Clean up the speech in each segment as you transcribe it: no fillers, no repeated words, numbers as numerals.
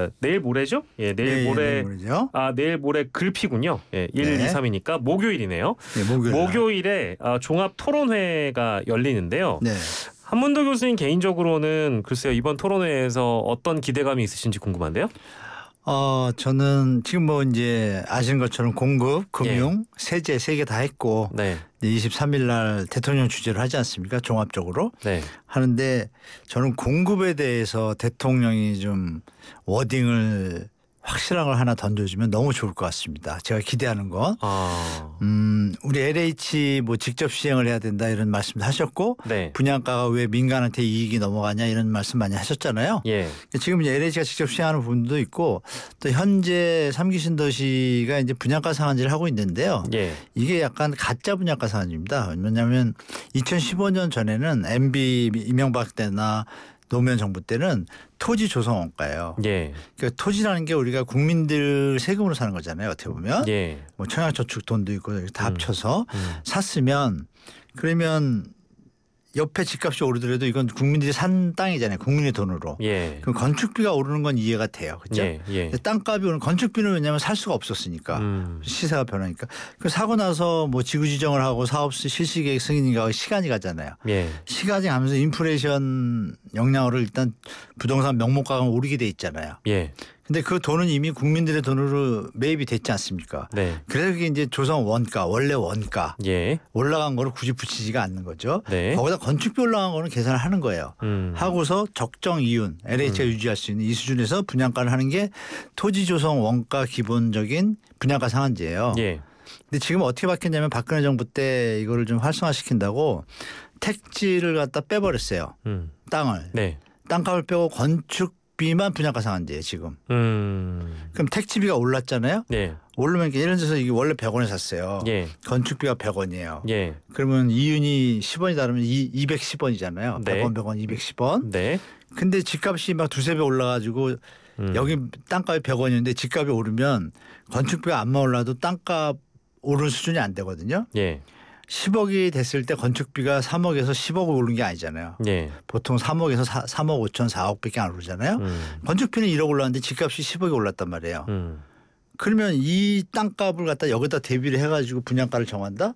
내일 모레죠? 예, 내일 네, 모레. 내일 모레죠. 내일 모레 글피군요. 예, 1, 네. 2, 3이니까 목요일이네요. 네, 목요일에 종합 토론회가 열리는데요. 네. 한문도 교수님 개인적으로는 글쎄요, 이번 토론회에서 어떤 기대감이 있으신지 궁금한데요. 저는 지금 뭐 이제 아시는 것처럼 공급, 금융, 세제 세 개 다 했고 네. 23일 날 대통령 주재를 하지 않습니까? 종합적으로. 네. 하는데 저는 공급에 대해서 대통령이 좀 워딩을 확실한 걸 하나 던져주면 너무 좋을 것 같습니다. 제가 기대하는 건. 우리 LH 뭐 직접 시행을 해야 된다 이런 말씀도 하셨고 네. 분양가가 왜 민간한테 이익이 넘어가냐 이런 말씀 많이 하셨잖아요. 예. 지금 이제 LH가 직접 시행하는 부분도 있고 또 현재 3기 신도시가 이제 분양가 상한제를 하고 있는데요. 예. 이게 약간 가짜 분양가 상한제입니다. 왜냐하면 2015년 전에는 MB 이명박 때나 노무현 정부 때는 토지 조성 원가예요. 예. 그러니까 토지라는 게 우리가 국민들 세금으로 사는 거잖아요. 어떻게 보면. 예. 뭐 청약저축 돈도 있고 다 합쳐서 샀으면 그러면 옆에 집값이 오르더라도 이건 국민들이 산 땅이잖아요. 국민의 돈으로. 예. 그럼 건축비가 오르는 건 이해가 돼요. 그렇죠? 예. 예. 근데 땅값이 오르는 건축비는 왜냐하면 살 수가 없었으니까 시세가 변하니까. 그 사고 나서 뭐 지구 지정을 하고 사업 실시 계획 승인인가 시간이 가잖아요. 예. 시간이 가면서 인플레이션 영향으로 일단 부동산 명목가가 오르게 돼 있잖아요. 예. 근데 그 돈은 이미 국민들의 돈으로 매입이 됐지 않습니까? 네. 그래서 그게 이제 조성 원가, 원래 원가 예. 올라간 거를 굳이 붙이지가 않는 거죠. 네. 거기다 건축비 올라간 거는 계산을 하는 거예요. 하고서 적정 이윤, LH가 유지할 수 있는 이 수준에서 분양가를 하는 게 토지 조성 원가 기본적인 분양가 상한제예요. 예. 근데 지금 어떻게 바뀌었냐면 박근혜 정부 때 이거를 좀 활성화시킨다고 택지를 갖다 빼버렸어요. 땅을. 네. 땅값을 빼고 건축비만 분양가 상한제예요 지금. 그럼 택지비가 올랐잖아요. 네. 오르면 예를 들어서 이게 원래 100원에 샀어요. 예. 건축비가 100원이에요. 예. 그러면 이윤이 10원이 다르면 210원이잖아요. 네. 100원, 210원. 네. 근데 집값이 막 두세 배 올라가지고 여기 땅값이 100원이었는데 집값이 오르면 건축비가 안만 올라도 땅값 오른 수준이 안 되거든요. 예. 10억이 됐을 때 건축비가 3억에서 10억 오른 게 아니잖아요. 예. 보통 3억에서 3억 5천 4억밖에 안 오르잖아요. 건축비는 1억 올랐는데 집값이 10억이 올랐단 말이에요. 그러면 이 땅값을 갖다 여기다 대비를 해가지고 분양가를 정한다?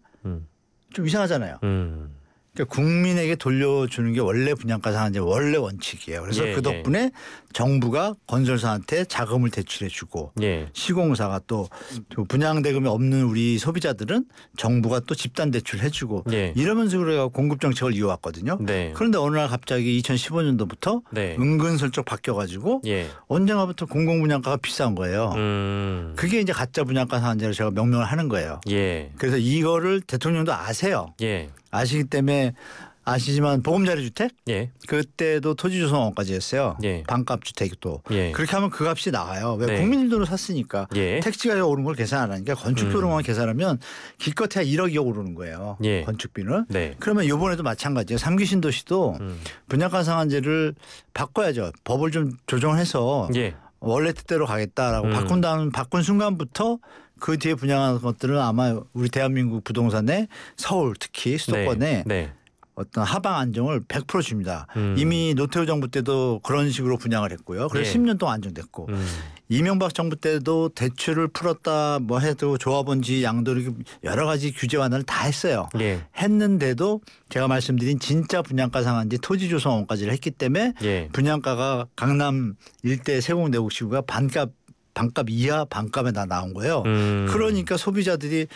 좀 이상하잖아요. 그러니까 국민에게 돌려주는 게 원래 분양가 상한제 원래 원칙이에요. 그래서 예, 그 덕분에 정부가 건설사한테 자금을 대출해 주고 예. 시공사가 또 분양 대금이 없는 우리 소비자들은 정부가 또 집단 대출해 주고 예. 이러면서 우리가 공급 정책을 이어왔거든요. 네. 그런데 어느 날 갑자기 2015년도부터 네. 은근슬쩍 바뀌어가지고 예. 언젠가부터 공공분양가가 비싼 거예요. 그게 이제 가짜 분양가 상한제로 제가 명명을 하는 거예요. 예. 그래서 이거를 대통령도 아세요. 예. 아시기 때문에 아시지만 보금자리 주택 예. 그때도 토지 조성 원가제였어요. 예. 반값 주택도 예. 그렇게 하면 그 값이 나와요. 왜 네. 국민들 돈으로 샀으니까 예. 택지가 오른 걸 계산 안 하니까 건축비 오른 걸 계산하면 기껏해야 1억 2억 오르는 거예요. 예. 건축비는. 네. 그러면 이번에도 마찬가지예요. 3기 신도시도 분양가 상한제를 바꿔야죠. 법을 좀 조정해서 예. 원래 뜻대로 가겠다라고 바꾼 다음 바꾼 순간부터 그 뒤에 분양하는 것들은 아마 우리 대한민국 부동산에 서울 특히 수도권에 네. 어떤 하방 안정을 100% 줍니다. 이미 노태우 정부 때도 그런 식으로 분양을 했고요. 그래서 예. 10년 동안 안정됐고 이명박 정부 때도 대출을 풀었다 뭐 해도 조합원지 양도리 여러 가지 규제 완화를 다 했어요. 예. 했는데도 제가 말씀드린 진짜 분양가 상한제 토지 조성 원가제를 했기 때문에 예. 분양가가 강남 일대 세공내국시구가 반값 이하 반값에 다 나온 거예요. 그러니까 소비자들이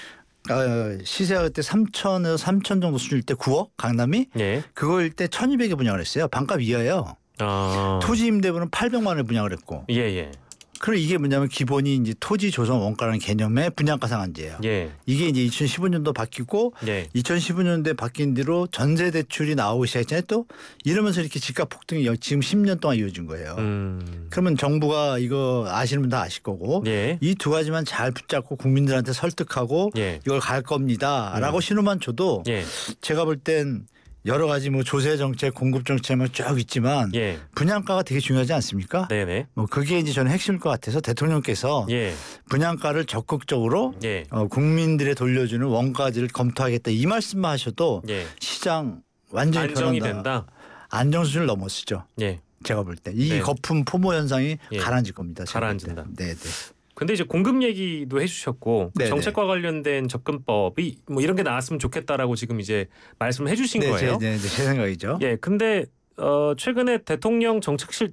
시세가 그때 3천에서 3천 정도 수준일 때 9억 강남이 예. 그거일 때 1,200에 분양을 했어요. 반값 이하예요. 토지 임대부는 800만 원에 분양을 했고. 예. 예. 그럼 이게 뭐냐면 기본이 이제 토지 조성 원가라는 개념의 분양가 상한제예요. 예. 이게 이제 2015년도 바뀌고 예. 2015년도에 바뀐 뒤로 전세 대출이 나오기 시작했잖아요. 또 이러면서 이렇게 집값 폭등이 지금 10년 동안 이어진 거예요. 그러면 정부가 이거 아시는 분 다 아실 거고 예. 이 두 가지만 잘 붙잡고 국민들한테 설득하고 예. 이걸 갈 겁니다라고 신호만 줘도 예. 제가 볼 땐 여러 가지 뭐 조세 정책, 공급 정책만 쭉 있지만 예. 분양가가 되게 중요하지 않습니까? 네네. 뭐 그게 이제 저는 핵심일 것 같아서 대통령께서 예. 분양가를 적극적으로 예. 국민들의 돌려주는 원가제를 검토하겠다 이 말씀만 하셔도 예. 시장 완전히 안정이 변한다. 된다. 안정 수준을 넘었죠. 예. 제가 볼 때 이 네. 거품 포모 현상이 예. 가라앉을 겁니다. 가라앉는다. 네. 근데 이제 공급 얘기도 해주셨고 네네. 정책과 관련된 접근법이 뭐 이런 게 나왔으면 좋겠다라고 지금 이제 말씀을 해주신 거예요. 제 생각이죠. 예, 근데 최근에 대통령실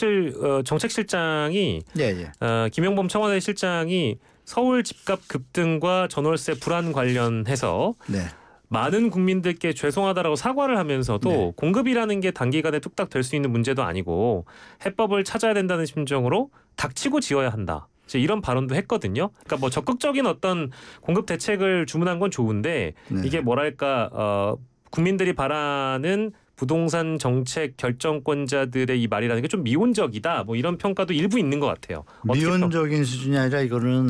정책실장이 김영범 청와대 실장이 서울 집값 급등과 전월세 불안 관련해서 네. 많은 국민들께 죄송하다라고 사과를 하면서도 네. 공급이라는 게 단기간에 뚝딱 될 수 있는 문제도 아니고 해법을 찾아야 된다는 심정으로 닥치고 지어야 한다. 이런 발언도 했거든요. 그러니까 뭐 적극적인 어떤 공급 대책을 주문한 건 좋은데 네. 이게 뭐랄까 국민들이 바라는 부동산 정책 결정권자들의 이 말이라는 게 좀 미온적이다. 뭐 이런 평가도 일부 있는 것 같아요. 미온적인 수준이 아니라 이거는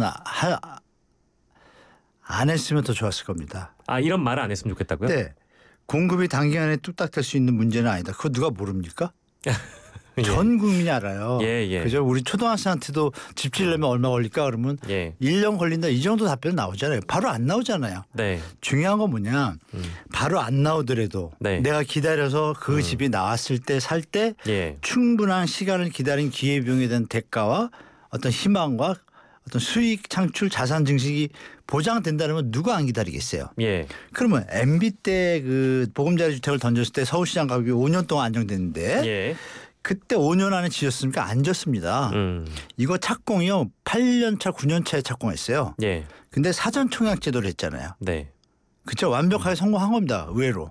안 했으면 더 좋았을 겁니다. 아, 이런 말을 안 했으면 좋겠다고요? 네. 공급이 단기간에 뚝딱 될 수 있는 문제는 아니다. 그거 누가 모릅니까? 예. 전 국민이 알아요. 예. 그죠? 우리 초등학생한테도 집 지으려면 얼마 걸릴까 그러면 1년 걸린다 이 정도 답변 나오잖아요. 바로 안 나오잖아요. 네. 중요한 건 뭐냐. 바로 안 나오더라도 내가 기다려서 그 집이 나왔을 때 살 때 충분한 시간을 기다린 기회비용에 대한 대가와 어떤 희망과 어떤 수익 창출 자산 증식이 보장된다는 건 누가 안 기다리겠어요. 그러면 MB 때 그 보금자리 주택을 던졌을 때 서울시장 가격이 5년 동안 안정됐는데 그때 5년 안에 지었으니까 안 졌습니다. 이거 착공이요 8년 차 9년 차에 착공했어요. 근데 사전 청약 제도를 했잖아요. 그렇죠. 완벽하게 성공한 겁니다. 의외로.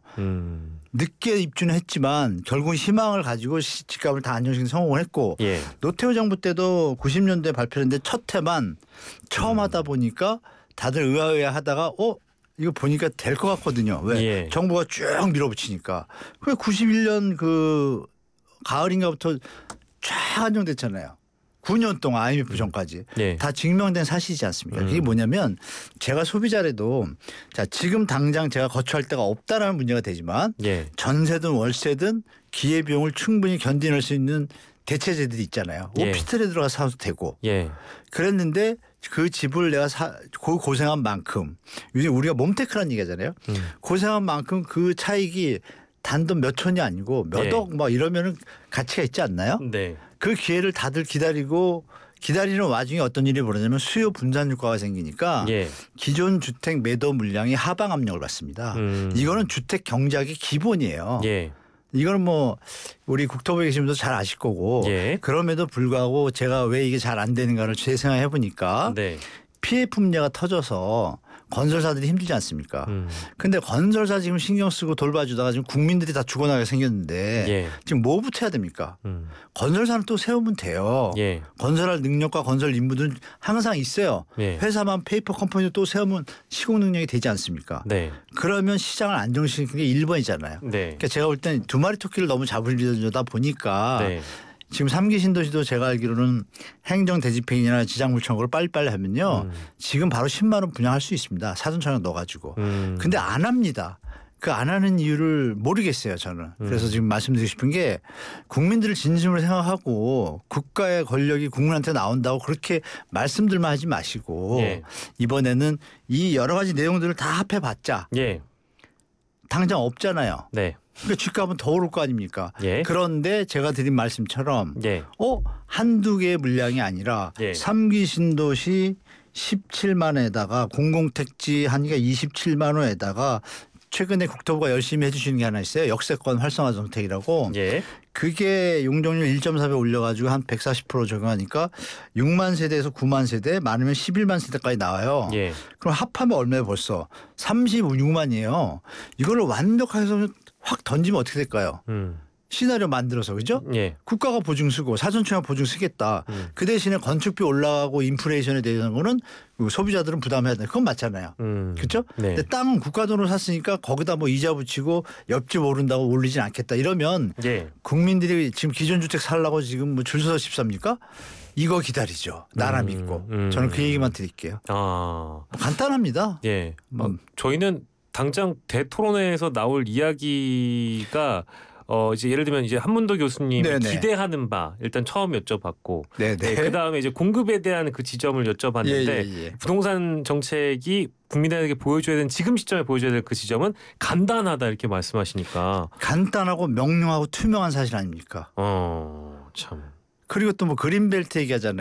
늦게 입주는 했지만 결국 희망을 가지고 집값을 다 안정시키는 성공을 했고 노태우 정부 때도 90년대에 발표했는데 첫 해만 처음 하다 보니까 다들 의아의아하다가 이거 보니까 될 것 같거든요. 왜? 정부가 쭉 밀어붙이니까. 그게 91년 그 가을인가부터 쫙 안정됐잖아요. 9년 동안 IMF 전까지 다 증명된 사실이지 않습니까? 그게 뭐냐면 제가 소비자라도 자 지금 당장 제가 거처할 데가 없다라는 문제가 되지만 전세든 월세든 기회비용을 충분히 견디낼 수 있는 대체제들이 있잖아요. 오피스텔에 들어가 사도 되고 그랬는데 그 집을 내가 고생한 만큼 요즘 우리가 몸테크라는 얘기하잖아요. 고생한 만큼 그 차익이 단돈 몇 천이 아니고 몇 억 막 이러면은 가치가 있지 않나요? 그 기회를 다들 기다리는 와중에 어떤 일이 벌어지냐면 수요 분산 효과가 생기니까 기존 주택 매도 물량이 하방 압력을 받습니다. 이거는 주택 경제학의 기본이에요. 이거는 뭐 우리 국토부에 계신 분도 잘 아실 거고 그럼에도 불구하고 제가 왜 이게 잘 안 되는가를 재생각해 보니까 피해 품례가 터져서 건설사들이 힘들지 않습니까? 근데 건설사 지금 신경 쓰고 돌봐주다가 지금 국민들이 다 죽어나게 생겼는데 지금 뭐부터 해야 됩니까? 건설사는 또 세우면 돼요. 건설할 능력과 건설 인부들은 항상 있어요. 회사만 페이퍼 컴퍼니 또 세우면 시공 능력이 되지 않습니까? 그러면 시장을 안정시키는 게 1번이잖아요. 그러니까 제가 볼 땐 두 마리 토끼를 너무 잡으려다 보니까 지금 3기 신도시도 제가 알기로는 행정 대집행이나 지장물청을 빨리빨리 하면요. 지금 바로 10만 원 분양할 수 있습니다. 사전청약 넣어가지고. 근데 안 합니다. 그 안 하는 이유를 모르겠어요 저는. 그래서 지금 말씀드리고 싶은 게 국민들을 진심으로 생각하고 국가의 권력이 국민한테 나온다고 그렇게 말씀들만 하지 마시고 이번에는 이 여러 가지 내용들을 다 합해봤자 당장 없잖아요. 그러니까 집값은 더 오를 거 아닙니까? 그런데 제가 드린 말씀처럼 한두 개의 물량이 아니라 3기 신도시 17만에다가 공공택지 한기가 27만 원에다가 최근에 국토부가 열심히 해주시는 게 하나 있어요. 역세권 활성화 정책이라고. 그게 용적률 1.4배 올려가지고 한 140% 적용하니까 6만 세대에서 9만 세대 많으면 11만 세대까지 나와요. 그럼 합하면 얼마예요 벌써? 36만이에요. 이걸로 완벽하게 해서 확 던지면 어떻게 될까요? 시나리오 만들어서 그죠? 국가가 보증 쓰고 사전청약 보증 쓰겠다. 그 대신에 건축비 올라가고 인플레이션에 대한 거는 소비자들은 부담해야 돼. 그건 맞잖아요. 그렇죠? 근데 땅은 국가 돈으로 샀으니까 거기다 뭐 이자 붙이고 옆집 오른다고 올리진 않겠다. 이러면 국민들이 지금 기존 주택 살라고 지금 뭐 줄 서서 집 삽니까? 이거 기다리죠. 나라 믿고. 저는 그 얘기만 드릴게요. 간단합니다. 저희는 당장 대토론회에서 나올 이야기가 이제 예를 들면 이제 한문도 교수님이 네네. 기대하는 바 일단 처음 여쭤봤고, 네네. 네, 그 다음에 이제 공급에 대한 그 지점을 여쭤봤는데 예. 부동산 정책이 국민에게 보여줘야 되는 지금 시점에 보여줘야 될 그 지점은 간단하다 이렇게 말씀하시니까 간단하고 명료하고 투명한 사실 아닙니까? 참. 그리고 또 뭐 그린벨트 얘기하잖아요.